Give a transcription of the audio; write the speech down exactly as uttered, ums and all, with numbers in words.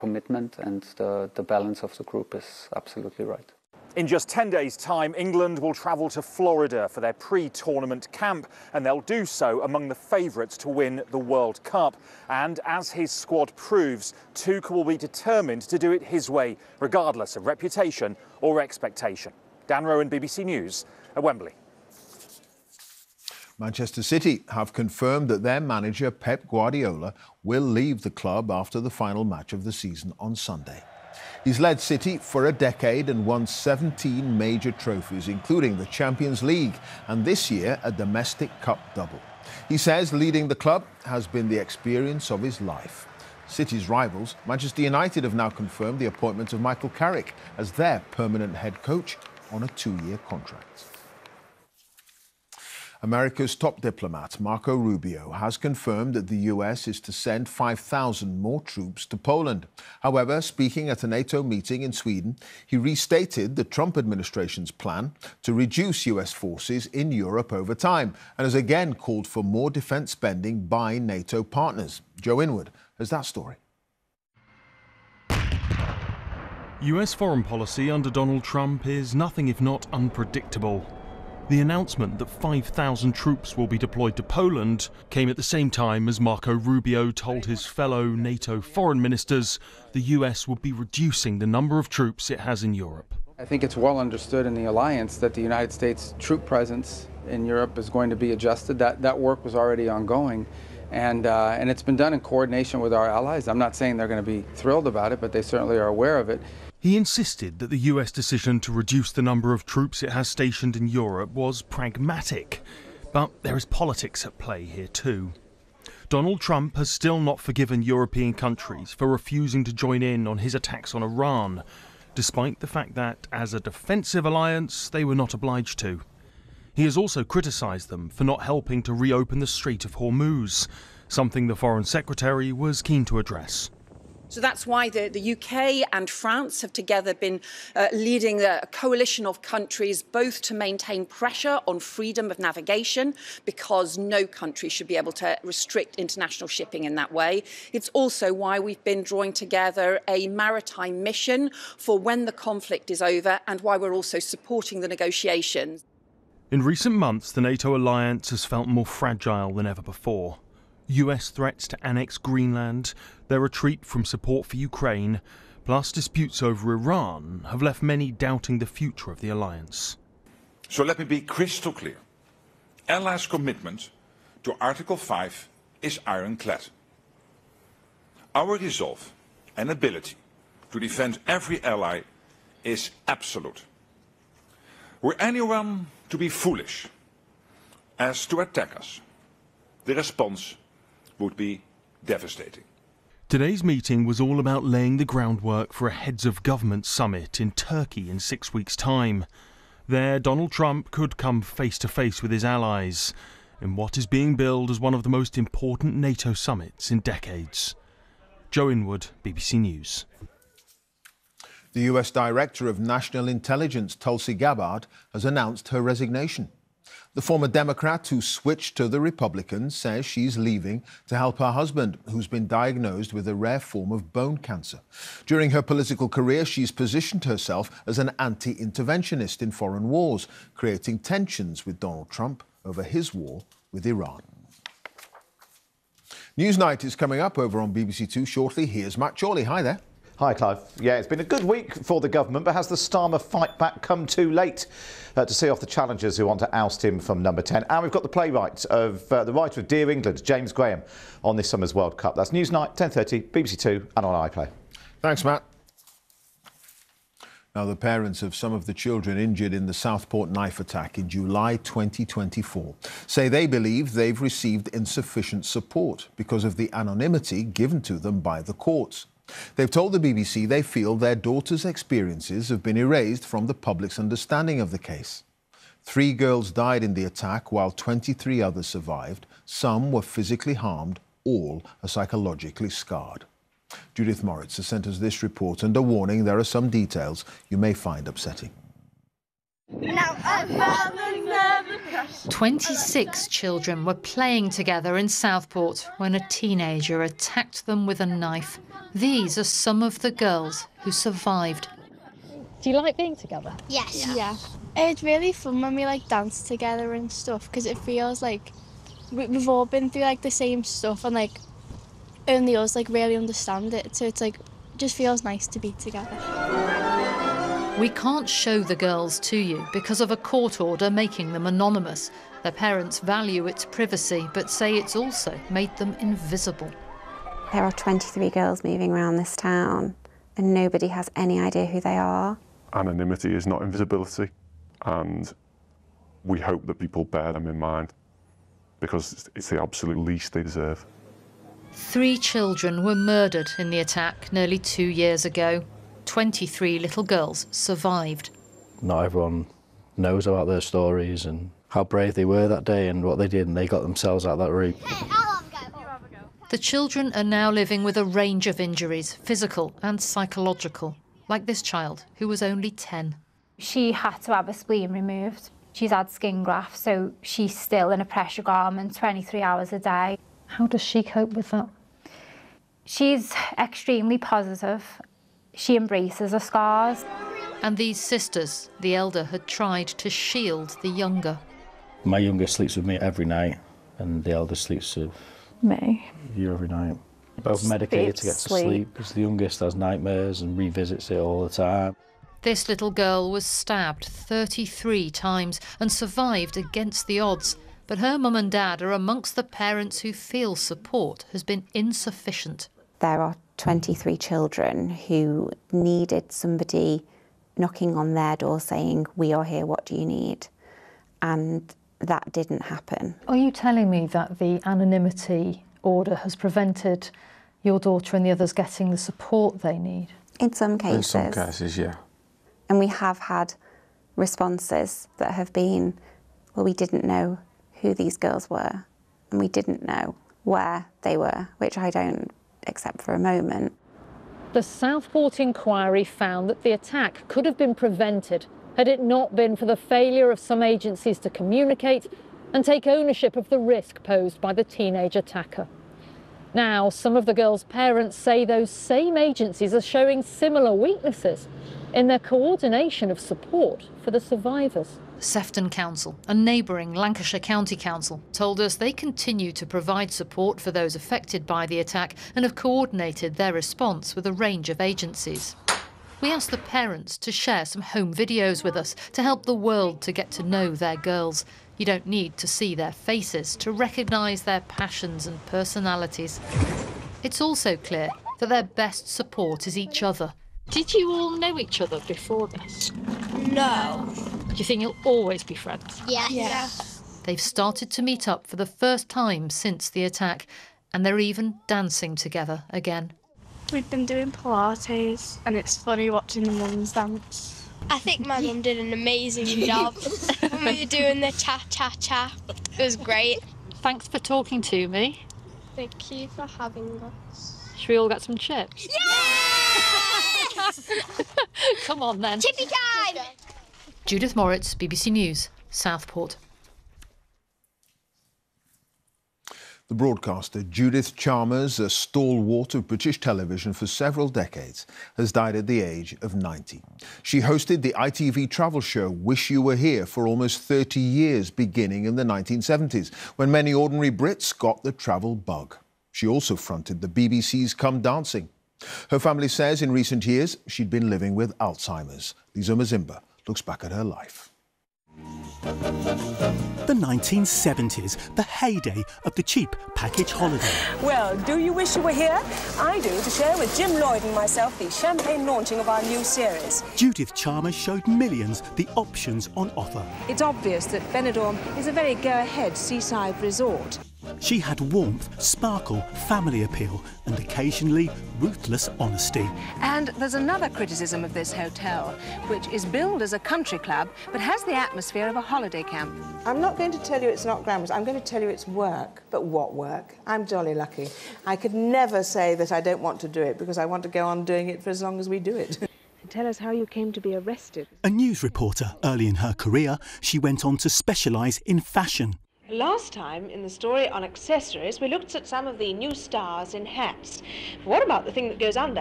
commitment and the, the balance of the group is absolutely right. In just ten days' time, England will travel to Florida for their pre-tournament camp, and they'll do so among the favourites to win the World Cup. And as his squad proves, Tuchel will be determined to do it his way, regardless of reputation or expectation. Dan Rowan, B B C News at Wembley. Manchester City have confirmed that their manager, Pep Guardiola, will leave the club after the final match of the season on Sunday. He's led City for a decade and won seventeen major trophies, including the Champions League, and this year a domestic cup double. He says leading the club has been the experience of his life. City's rivals, Manchester United, have now confirmed the appointment of Michael Carrick as their permanent head coach on a two-year contract. America's top diplomat, Marco Rubio, has confirmed that the U S is to send five thousand more troops to Poland. However, speaking at a NATO meeting in Sweden, he restated the Trump administration's plan to reduce U S forces in Europe over time and has again called for more defence spending by NATO partners. Joe Inwood has that story. U S foreign policy under Donald Trump is nothing if not unpredictable. The announcement that five thousand troops will be deployed to Poland came at the same time as Marco Rubio told his fellow NATO foreign ministers the U S would be reducing the number of troops it has in Europe. I think it's well understood in the alliance that the United States troop presence in Europe is going to be adjusted. That, that work was already ongoing, and, uh, and it's been done in coordination with our allies. I'm not saying they're going to be thrilled about it, but they certainly are aware of it. He insisted that the U S decision to reduce the number of troops it has stationed in Europe was pragmatic. But there is politics at play here too. Donald Trump has still not forgiven European countries for refusing to join in on his attacks on Iran, despite the fact that, as a defensive alliance, they were not obliged to. He has also criticised them for not helping to reopen the Strait of Hormuz, something the Foreign Secretary was keen to address. So that's why the, the U K and France have together been uh, leading a coalition of countries, both to maintain pressure on freedom of navigation, because no country should be able to restrict international shipping in that way. It's also why we've been drawing together a maritime mission for when the conflict is over, and why we're also supporting the negotiations. In recent months, the NATO alliance has felt more fragile than ever before. U S threats to annex Greenland, their retreat from support for Ukraine, plus disputes over Iran have left many doubting the future of the alliance. So let me be crystal clear. Allies' commitment to Article five is ironclad. Our resolve and ability to defend every ally is absolute. Were anyone to be foolish as to attack us, the response would be devastating. Today's meeting was all about laying the groundwork for a heads of government summit in Turkey in six weeks' time. There, Donald Trump could come face to face with his allies in what is being billed as one of the most important NATO summits in decades. Joe Inwood, B B C News. The U S Director of National Intelligence, Tulsi Gabbard, has announced her resignation. The former Democrat who switched to the Republicans says she's leaving to help her husband, who's been diagnosed with a rare form of bone cancer. During her political career, she's positioned herself as an anti-interventionist in foreign wars, creating tensions with Donald Trump over his war with Iran. Newsnight is coming up over on B B C Two shortly. Here's Matt Chorley. Hi there. Hi, Clive. Yeah, it's been a good week for the government, but has the Starmer fight back come too late uh, to see off the challengers who want to oust him from number ten? And we've got the playwright of uh, the writer of Dear England, James Graham, on this summer's World Cup. That's Newsnight, ten thirty, B B C Two and on iPlayer. Thanks, Matt. Now, the parents of some of the children injured in the Southport knife attack in July twenty twenty-four say they believe they've received insufficient support because of the anonymity given to them by the courts. They've told the B B C they feel their daughter's experiences have been erased from the public's understanding of the case. Three girls died in the attack while twenty-three others survived. Some were physically harmed, all are psychologically scarred. Judith Moritz has sent us this report, and a warning, there are some details you may find upsetting. Now I found another crush. twenty-six children were playing together in Southport when a teenager attacked them with a knife. These are some of the girls who survived. Do you like being together? Yes. Yeah. yeah. It's really fun when we like dance together and stuff, because it feels like we've all been through like the same stuff, and like only us like really understand it. So it's like just feels nice to be together. We can't show the girls to you because of a court order making them anonymous. Their parents value its privacy, but say it's also made them invisible. There are twenty-three girls moving around this town, and nobody has any idea who they are. Anonymity is not invisibility, and we hope that people bear them in mind, because it's the absolute least they deserve. Three children were murdered in the attack nearly two years ago. twenty-three little girls survived. Not everyone knows about their stories and how brave they were that day and what they did, and they got themselves out that route. The children are now living with a range of injuries, physical and psychological, like this child who was only ten. She had to have a spleen removed. She's had skin grafts, so she's still in a pressure garment twenty-three hours a day. How does she cope with that? She's extremely positive. She embraces her scars. And these sisters, the elder had tried to shield the younger. My youngest sleeps with me every night, and the elder sleeps with me you every night. Both medicated to get to sleep, because the youngest has nightmares and revisits it all the time. This little girl was stabbed thirty-three times and survived against the odds. But her mum and dad are amongst the parents who feel support has been insufficient. There are twenty-three children who needed somebody knocking on their door saying, "We are here, what do you need?" And that didn't happen. Are you telling me that the anonymity order has prevented your daughter and the others getting the support they need? In some cases. In some cases, yeah. And we have had responses that have been, well, we didn't know who these girls were, and we didn't know where they were, which I don't accept for a moment. The Southport inquiry found that the attack could have been prevented had it not been for the failure of some agencies to communicate and take ownership of the risk posed by the teenage attacker. Now, some of the girls' parents say those same agencies are showing similar weaknesses in their coordination of support for the survivors. Sefton Council, a neighbouring Lancashire County Council, told us they continue to provide support for those affected by the attack and have coordinated their response with a range of agencies. We asked the parents to share some home videos with us to help the world to get to know their girls. You don't need to see their faces to recognise their passions and personalities. It's also clear that their best support is each other. Did you all know each other before this? No. Do you think you'll always be friends? Yeah. Yeah. They've started to meet up for the first time since the attack, and they're even dancing together again. We've been doing Pilates, and it's funny watching the mums dance. I think my mum did an amazing job when we were doing the cha-cha-cha. It was great. Thanks for talking to me. Thank you for having us. Should we all get some chips? Yeah! Come on then. Chippy time! Judith Moritz, B B C News, Southport. The broadcaster Judith Chalmers, a stalwart of British television for several decades, has died at the age of ninety. She hosted the I T V travel show Wish You Were Here for almost thirty years, beginning in the nineteen seventies, when many ordinary Brits got the travel bug. She also fronted the B B C's Come Dancing. Her family says in recent years she'd been living with Alzheimer's. Lisa Mazimba looks back at her life. The nineteen seventies, the heyday of the cheap package holiday. Well, do you wish you were here? I do, to share with Jim Lloyd and myself the champagne launching of our new series. Judith Chalmers showed millions the options on offer. It's obvious that Benidorm is a very go-ahead seaside resort. She had warmth, sparkle, family appeal, and occasionally ruthless honesty. And there's another criticism of this hotel, which is billed as a country club, but has the atmosphere of a holiday camp. I'm not going to tell you it's not glamorous. I'm going to tell you it's work. But what work? I'm jolly lucky. I could never say that I don't want to do it, because I want to go on doing it for as long as we do it. tell us how you came to be arrested. A news reporter, early in her career, she went on to specialise in fashion. Last time in the story on accessories, we looked at some of the new stars in hats. What about the thing that goes under